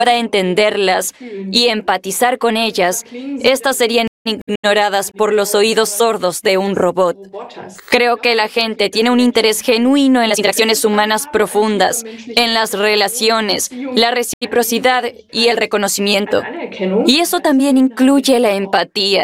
para entenderlas y empatizar con ellas, estas serían ignoradas por los oídos sordos de un robot. Creo que la gente tiene un interés genuino en las interacciones humanas profundas, en las relaciones, la reciprocidad y el reconocimiento. Y eso también incluye la empatía.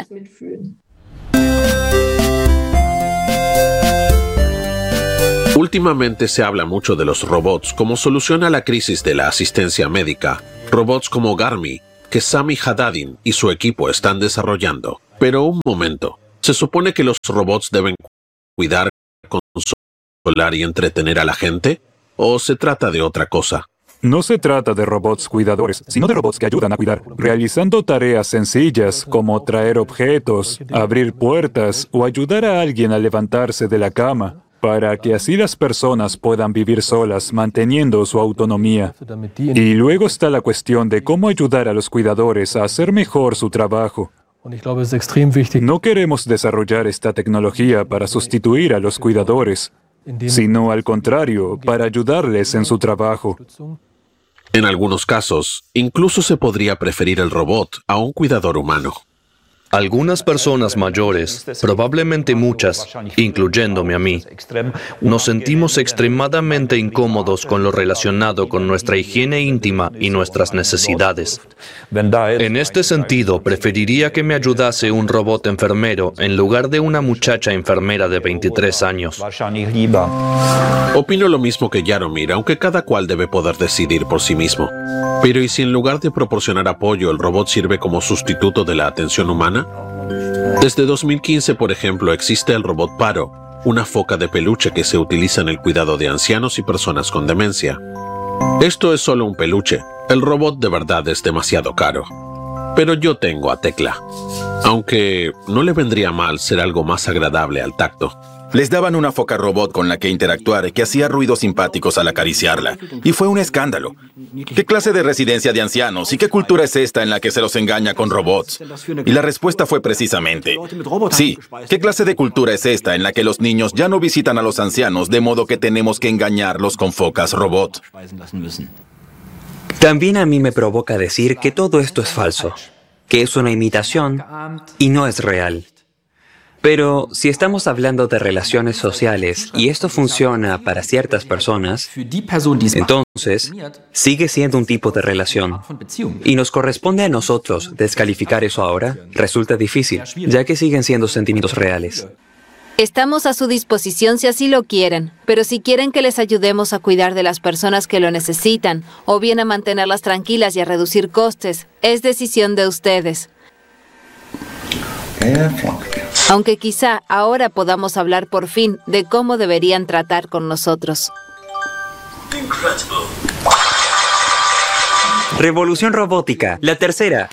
Últimamente se habla mucho de los robots como solución a la crisis de la asistencia médica. Robots como Garmi, que Sami Haddadin y su equipo están desarrollando. Pero un momento, ¿se supone que los robots deben cuidar, consolar y entretener a la gente? ¿O se trata de otra cosa? No se trata de robots cuidadores, sino de robots que ayudan a cuidar, realizando tareas sencillas como traer objetos, abrir puertas o ayudar a alguien a levantarse de la cama, para que así las personas puedan vivir solas, manteniendo su autonomía. Y luego está la cuestión de cómo ayudar a los cuidadores a hacer mejor su trabajo. No queremos desarrollar esta tecnología para sustituir a los cuidadores, sino al contrario, para ayudarles en su trabajo. En algunos casos, incluso se podría preferir el robot a un cuidador humano. Algunas personas mayores, probablemente muchas, incluyéndome a mí, nos sentimos extremadamente incómodos con lo relacionado con nuestra higiene íntima y nuestras necesidades. En este sentido, preferiría que me ayudase un robot enfermero en lugar de una muchacha enfermera de 23 años. Opino lo mismo que Jaromir, aunque cada cual debe poder decidir por sí mismo. Pero ¿y si en lugar de proporcionar apoyo, el robot sirve como sustituto de la atención humana? Desde 2015, por ejemplo, existe el robot Paro, una foca de peluche que se utiliza en el cuidado de ancianos y personas con demencia. Esto es solo un peluche. El robot de verdad es demasiado caro. Pero yo tengo a Tecla. Aunque no le vendría mal ser algo más agradable al tacto. Les daban una foca robot con la que interactuar que hacía ruidos simpáticos al acariciarla. Y fue un escándalo. ¿Qué clase de residencia de ancianos y qué cultura es esta en la que se los engaña con robots? Y la respuesta fue precisamente, sí, ¿qué clase de cultura es esta en la que los niños ya no visitan a los ancianos de modo que tenemos que engañarlos con focas robot? También a mí me provoca decir que todo esto es falso, que es una imitación y no es real. Pero si estamos hablando de relaciones sociales y esto funciona para ciertas personas, entonces sigue siendo un tipo de relación. Y nos corresponde a nosotros descalificar eso ahora. Resulta difícil, ya que siguen siendo sentimientos reales. Estamos a su disposición si así lo quieren, pero si quieren que les ayudemos a cuidar de las personas que lo necesitan, o bien a mantenerlas tranquilas y a reducir costes, es decisión de ustedes. Aunque quizá ahora podamos hablar por fin de cómo deberían tratar con nosotros. Revolución robótica, la tercera.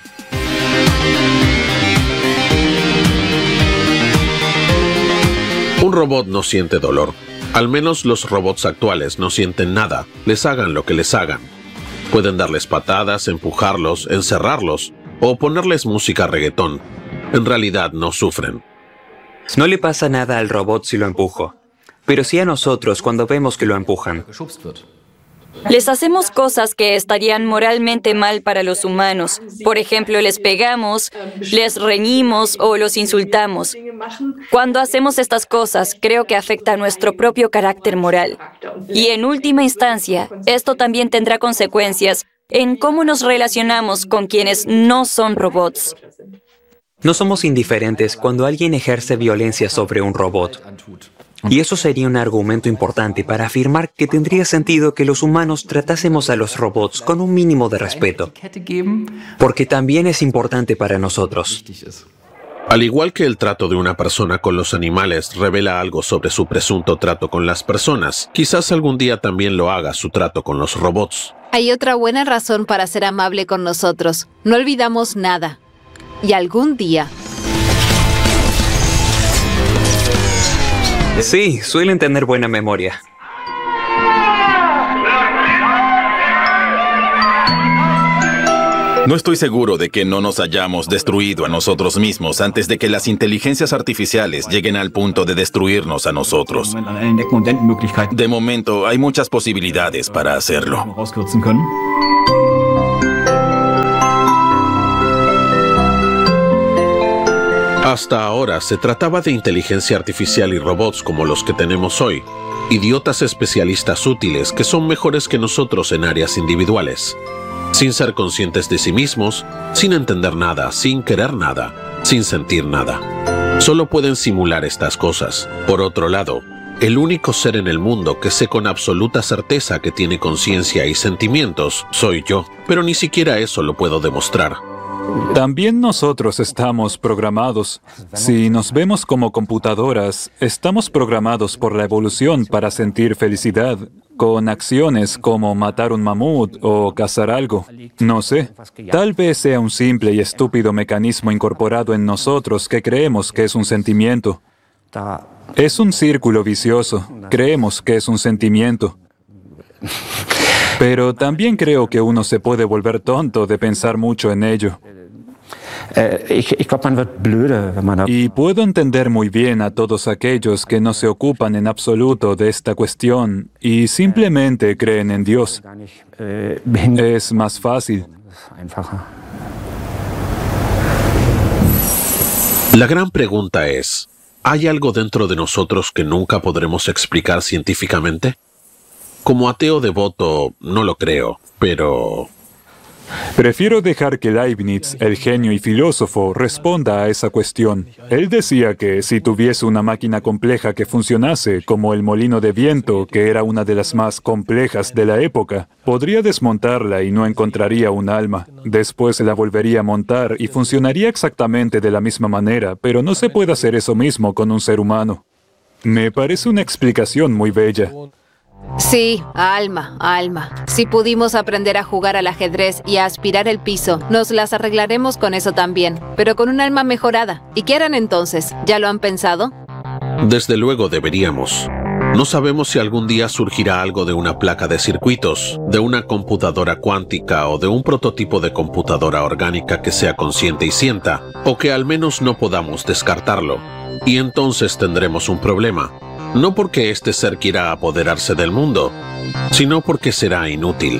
Un robot no siente dolor. Al menos los robots actuales no sienten nada, les hagan lo que les hagan. Pueden darles patadas, empujarlos, encerrarlos o ponerles música reggaetón. En realidad no sufren. No le pasa nada al robot si lo empujo, pero sí a nosotros cuando vemos que lo empujan. Les hacemos cosas que estarían moralmente mal para los humanos. Por ejemplo, les pegamos, les reñimos o los insultamos. Cuando hacemos estas cosas, creo que afecta a nuestro propio carácter moral. Y en última instancia, esto también tendrá consecuencias en cómo nos relacionamos con quienes no son robots. No somos indiferentes cuando alguien ejerce violencia sobre un robot. Y eso sería un argumento importante para afirmar que tendría sentido que los humanos tratásemos a los robots con un mínimo de respeto. Porque también es importante para nosotros. Al igual que el trato de una persona con los animales revela algo sobre su presunto trato con las personas, quizás algún día también lo haga su trato con los robots. Hay otra buena razón para ser amable con nosotros. No olvidamos nada. Y algún día... Sí, suelen tener buena memoria. No estoy seguro de que no nos hayamos destruido a nosotros mismos antes de que las inteligencias artificiales lleguen al punto de destruirnos a nosotros. De momento, hay muchas posibilidades para hacerlo. Hasta ahora se trataba de inteligencia artificial y robots como los que tenemos hoy, idiotas especialistas útiles que son mejores que nosotros en áreas individuales, sin ser conscientes de sí mismos, sin entender nada, sin querer nada, sin sentir nada. Solo pueden simular estas cosas. Por otro lado, el único ser en el mundo que sé con absoluta certeza que tiene conciencia y sentimientos soy yo, pero ni siquiera eso lo puedo demostrar. También nosotros estamos programados. Si nos vemos como computadoras, estamos programados por la evolución para sentir felicidad, con acciones como matar un mamut o cazar algo. No sé, tal vez sea un simple y estúpido mecanismo incorporado en nosotros que creemos que es un sentimiento. Es un círculo vicioso. Creemos que es un sentimiento. Pero también creo que uno se puede volver tonto de pensar mucho en ello. Y puedo entender muy bien a todos aquellos que no se ocupan en absoluto de esta cuestión y simplemente creen en Dios. Es más fácil. La gran pregunta es, ¿hay algo dentro de nosotros que nunca podremos explicar científicamente? Como ateo devoto, no lo creo, pero... Prefiero dejar que Leibniz, el genio y filósofo, responda a esa cuestión. Él decía que si tuviese una máquina compleja que funcionase, como el molino de viento, que era una de las más complejas de la época, podría desmontarla y no encontraría un alma. Después la volvería a montar y funcionaría exactamente de la misma manera, pero no se puede hacer eso mismo con un ser humano. Me parece una explicación muy bella. Sí, alma. Si pudimos aprender a jugar al ajedrez y a aspirar el piso, nos las arreglaremos con eso también, pero con un alma mejorada. ¿Y qué harán entonces? ¿Ya lo han pensado? Desde luego deberíamos. No sabemos si algún día surgirá algo de una placa de circuitos, de una computadora cuántica o de un prototipo de computadora orgánica que sea consciente y sienta, o que al menos no podamos descartarlo. Y entonces tendremos un problema. No porque este ser quiera apoderarse del mundo, sino porque será inútil.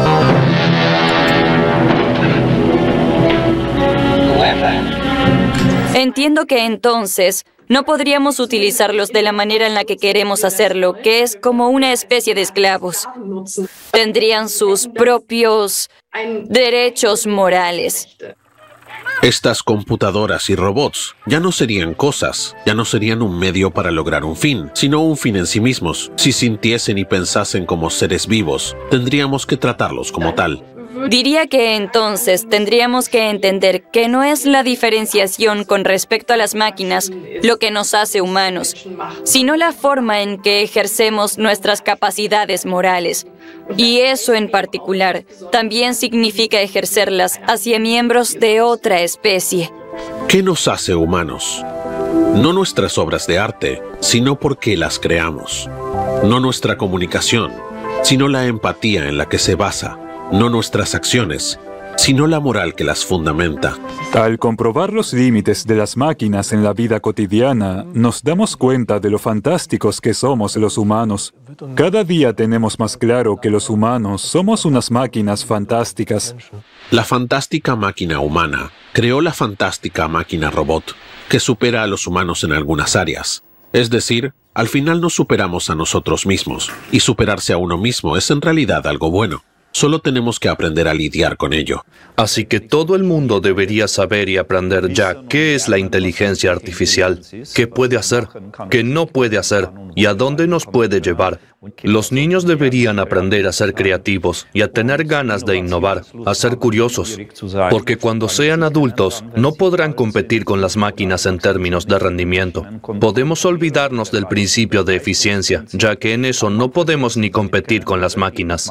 Entiendo que entonces no podríamos utilizarlos de la manera en la que queremos hacerlo, que es como una especie de esclavos. Tendrían sus propios derechos morales. Estas computadoras y robots ya no serían cosas, ya no serían un medio para lograr un fin, sino un fin en sí mismos. Si sintiesen y pensasen como seres vivos, tendríamos que tratarlos como tal. Diría que entonces tendríamos que entender que no es la diferenciación con respecto a las máquinas lo que nos hace humanos, sino la forma en que ejercemos nuestras capacidades morales. Y eso en particular también significa ejercerlas hacia miembros de otra especie. ¿Qué nos hace humanos? No nuestras obras de arte, sino porque las creamos. No nuestra comunicación, sino la empatía en la que se basa. No nuestras acciones, sino la moral que las fundamenta. Al comprobar los límites de las máquinas en la vida cotidiana, nos damos cuenta de lo fantásticos que somos los humanos. Cada día tenemos más claro que los humanos somos unas máquinas fantásticas. La fantástica máquina humana creó la fantástica máquina robot, que supera a los humanos en algunas áreas. Es decir, al final nos superamos a nosotros mismos, y superarse a uno mismo es en realidad algo bueno. Solo tenemos que aprender a lidiar con ello. Así que todo el mundo debería saber y aprender ya qué es la inteligencia artificial, qué puede hacer, qué no puede hacer y a dónde nos puede llevar. Los niños deberían aprender a ser creativos y a tener ganas de innovar, a ser curiosos, porque cuando sean adultos no podrán competir con las máquinas en términos de rendimiento. Podemos olvidarnos del principio de eficiencia, ya que en eso no podemos ni competir con las máquinas.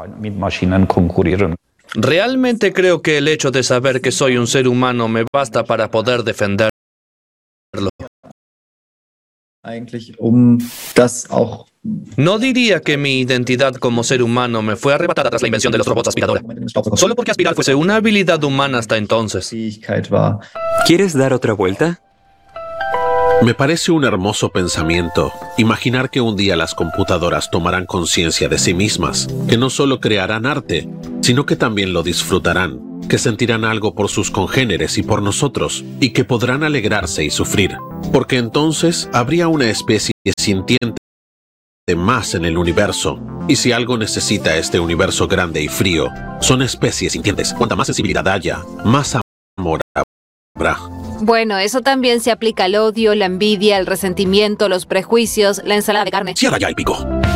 Realmente creo que el hecho de saber que soy un ser humano me basta para poder defenderlo. No diría que mi identidad como ser humano me fue arrebatada tras la invención de los robots aspiradora. Solo porque aspirar fuese una habilidad humana hasta entonces. ¿Quieres dar otra vuelta? Me parece un hermoso pensamiento imaginar que un día las computadoras tomarán conciencia de sí mismas, que no solo crearán arte, sino que también lo disfrutarán. que sentirán algo por sus congéneres y por nosotros, y que podrán alegrarse y sufrir, porque entonces habría una especie sintiente más en el universo. Y si algo necesita este universo grande y frío, son especies sintientes. Cuanta más sensibilidad haya, más amor habrá. Bueno, eso también se aplica al odio, la envidia, el resentimiento, los prejuicios, la ensalada de carne. Cierra ya el pico.